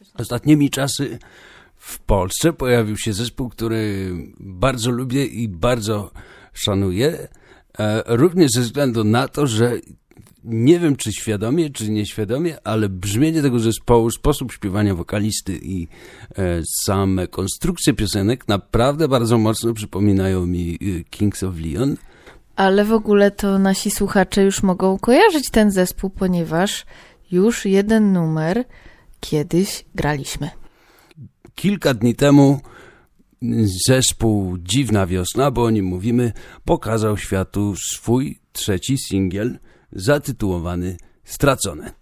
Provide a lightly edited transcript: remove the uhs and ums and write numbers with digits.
Ostatnimi czasy w Polsce pojawił się zespół, który bardzo lubię i bardzo szanuję, również ze względu na to, że nie wiem, czy świadomie, czy nieświadomie, ale brzmienie tego zespołu, sposób śpiewania wokalisty i same konstrukcje piosenek naprawdę bardzo mocno przypominają mi Kings of Leon. Ale w ogóle to nasi słuchacze już mogą kojarzyć ten zespół, ponieważ już jeden numer kiedyś graliśmy. Kilka dni temu zespół Dziwna Wiosna, bo o nim mówimy, pokazał światu swój trzeci singiel zatytułowany Stracone.